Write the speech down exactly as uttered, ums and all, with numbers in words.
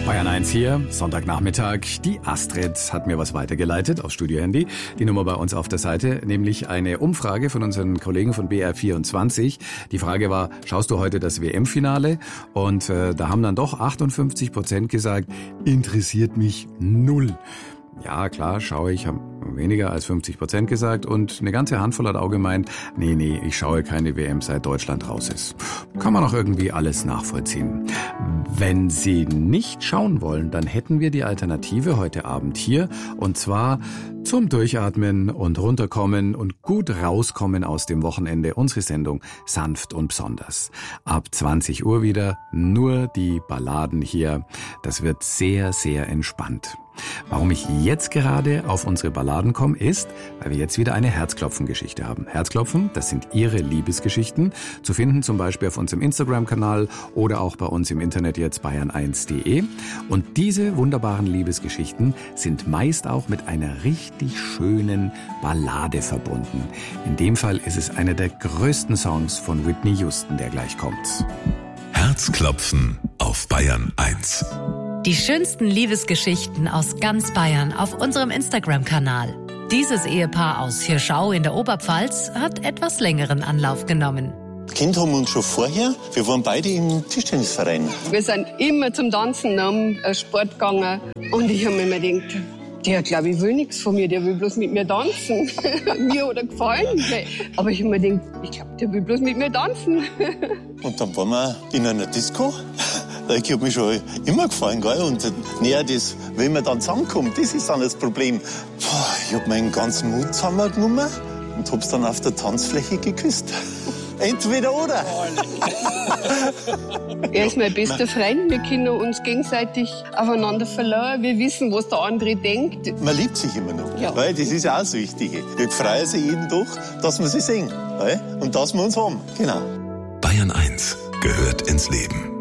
Bayern eins hier, Sonntagnachmittag. Die Astrid hat mir was weitergeleitet aufs Studio-Handy. Die Nummer bei uns auf der Seite, nämlich eine Umfrage von unseren Kollegen von B R vierundzwanzig. Die Frage war, schaust du heute das W M-Finale? Und äh, da haben dann doch achtundfünfzig Prozent gesagt, interessiert mich null. Ja, klar, schaue ich, haben weniger als fünfzig Prozent gesagt und eine ganze Handvoll hat auch gemeint, nee, nee, ich schaue keine W M, seit Deutschland raus ist. Kann man auch irgendwie alles nachvollziehen. Wenn Sie nicht schauen wollen, dann hätten wir die Alternative heute Abend hier und zwar zum Durchatmen und runterkommen und gut rauskommen aus dem Wochenende unsere Sendung Sanft und Besonders. Ab zwanzig Uhr wieder nur die Balladen hier. Das wird sehr, sehr entspannt. Warum ich jetzt gerade auf unsere Balladen komme, ist, weil wir jetzt wieder eine Herzklopfen-Geschichte haben. Herzklopfen, das sind Ihre Liebesgeschichten, zu finden zum Beispiel auf unserem Instagram-Kanal oder auch bei uns im Internet jetzt bayern eins punkt de. Und diese wunderbaren Liebesgeschichten sind meist auch mit einer richtig schönen Ballade verbunden. In dem Fall ist es einer der größten Songs von Whitney Houston, der gleich kommt. Herzklopfen auf Bayern eins. Die schönsten Liebesgeschichten aus ganz Bayern auf unserem Instagram-Kanal. Dieses Ehepaar aus Hirschau in der Oberpfalz hat etwas längeren Anlauf genommen. Kind haben wir uns schon vorher. Wir waren beide im Tischtennisverein. Wir sind immer zum Tanzen am Sport gegangen. Und ich habe mir immer gedacht, der, glaube ich, will nichts von mir. Der will bloß mit mir tanzen. Mir oder gefallen. Aber ich habe mir gedacht, ich glaube, der will bloß mit mir tanzen. Und dann waren wir in einer Disco. Ich habe mich schon immer gefallen, gell? Und näher das, wenn man dann zusammenkommt, das ist dann das Problem. Puh, ich habe meinen ganzen Mut zusammengenommen und habe es dann auf der Tanzfläche geküsst. Entweder oder. Er ist mein bester Freund. Wir können uns gegenseitig aufeinander verlassen. Wir wissen, was der andere denkt. Man liebt sich immer noch. Ja. Weil das ist ja auch das Wichtige. Wir freuen sich jeden Tag, dass wir sie sehen. Weil? Und dass wir uns haben. Genau. Bayern eins gehört ins Leben.